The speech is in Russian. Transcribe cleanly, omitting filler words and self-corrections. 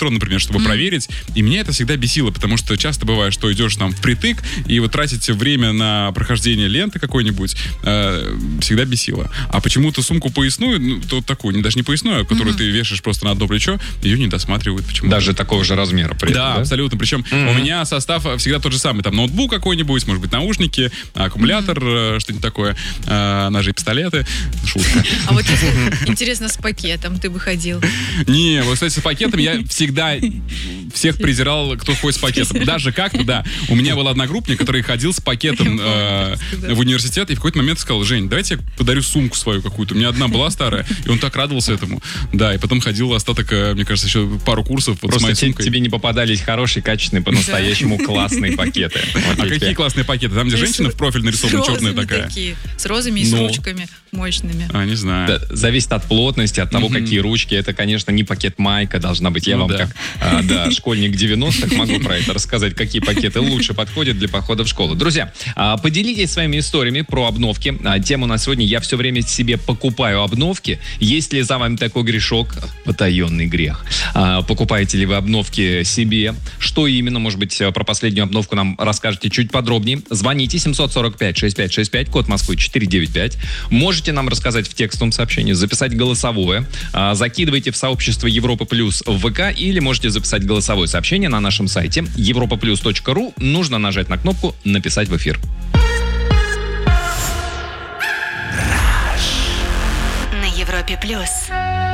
метро, например, чтобы проверить. И меня это всегда бесило, потому что часто бывает, что идешь там впритык, и вот тратить время на прохождение ленты какой-нибудь всегда бесило. А почему-то сумку поясную, ну, то такую, даже не поясную, которую ты вешаешь просто на одно плечо, ее не досматривают почему-то. Даже такого же размера при этом, да, абсолютно. Причем у меня состав всегда тот же самый. Там ноутбук какой-нибудь, может быть, наушники, аккумулятор, что-нибудь такое, ножи, пистолеты. Шутка. А вот если, интересно, с пакетом ты бы ходил? Не, вот, кстати, с пакетом я всегда всех презирал, кто ходит с пакетом. Даже как-то, да. У меня был одногруппник, который ходил с пакетом в университет, и в какой-то момент сказал: Жень, давайте я подарю сумку свою какую-то. У меня одна была старая, и он так радовался этому. Да, и потом ходил остаток, мне кажется, еще пару курсов вот с моей сумкой. Тебе не попадались хорошие, качественные, по-настоящему классные пакеты. А какие классные пакеты? Там, где женщина в профиль нарисована, черная такая. С розами и с ручками мощными. Не знаю. Зависит от плотности, от того, какие ручки. Это, конечно, не пакет-майка должна быть. Я вам как школьник 90-х могу про это рассказать, какие пакеты лучше подходят для похода в школу. Друзья, поделитесь своими историями про обновки. Тема на сегодня: я все время себе покупаю обновки. Есть ли за вами такой грешок? Потаенный грех. Покупаете ли вы обновки себе? Что именно? Может быть, про последнюю обновку нам расскажете чуть подробнее. Звоните 745-6565, код Москвы 495. Можете нам рассказать в текстовом сообщении, записать голосовое. Закидывайте в сообщество Европа Плюс в ВК, или можете записать голосовое сообщение на нашем сайте europaplus.ru. Нужно нажать на кнопку «Написать в эфир». На Европе Плюс.